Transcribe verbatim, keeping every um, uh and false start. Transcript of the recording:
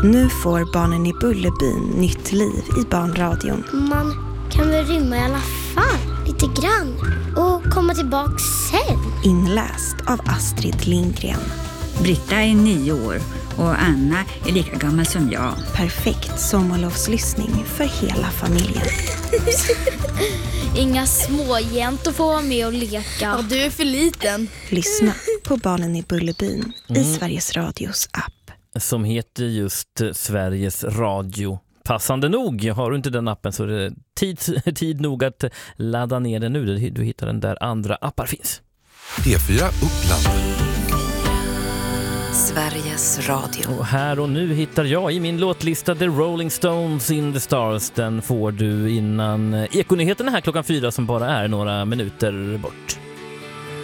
Nu får barnen i Bullerbyn nytt liv i barnradion. Man kan väl rymma i alla fall, lite grann. Och komma tillbaka sen. Inläst av Astrid Lindgren. Britta är nio år och Anna är lika gammal som jag. Perfekt sommarlovslyssning för hela familjen. Inga småjäntor får vara med och leka. Ja, du är för liten. Lyssna på Barnen i Bullerbyn Mm. i Sveriges Radios app. Som heter just Sveriges Radio. Passande nog, har du inte den appen så är det tid, tid nog att ladda ner den nu. Du hittar den där andra appar finns. P fyra Uppland. Sveriges Radio. Och här och nu hittar jag i min låtlista The Rolling Stones in the Stars. Den får du innan Ekonyheterna här klockan fyra som bara är några minuter bort.